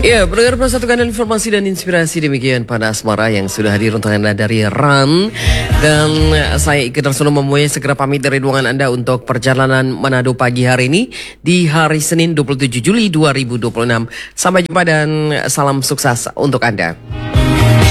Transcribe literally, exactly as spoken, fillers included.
Ya, pendengar persatukan informasi dan inspirasi demikian pada Asmara yang sudah hadir untuk Anda dari Ran. Dan saya Ike Darsono memulai segera pamit dari ruangan Anda untuk perjalanan Manado pagi hari ini di hari Senin dua puluh tujuh Juli dua ribu dua puluh enam. Sampai jumpa dan salam sukses untuk Anda.